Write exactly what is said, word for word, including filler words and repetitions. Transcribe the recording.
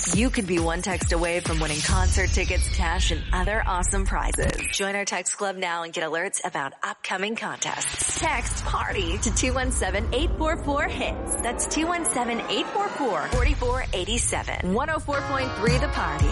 Hits. You could be one text away from winning concert tickets, cash, and other awesome prizes. Join our text club now and get alerts about upcoming contests. Text PARTY to two one seven, eight four four, HITS. That's two one seven, eight four four, four four eight seven. one oh four point three The Party.